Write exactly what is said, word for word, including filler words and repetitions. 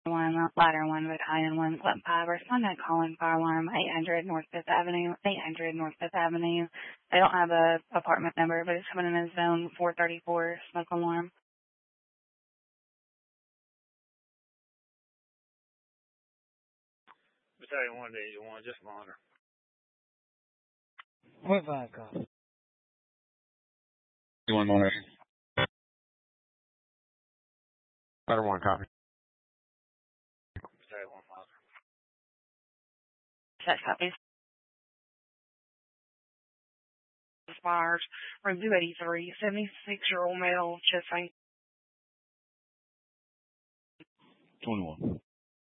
one, ladder one, battalion one, Club five, respond to calling fire alarm eight hundred North Fifth Avenue, eight hundred North Fifth Avenue. They don't have a apartment number, but it's coming in as zone four thirty-four, smoke alarm. Battalion one, Danger one, just monitor. What five call? One monitor. Ladder one, copy. Battalion one, monitor. Set copies. Fires, room two eighty-three, seventy-six-year-old male, chest pain. twenty-one.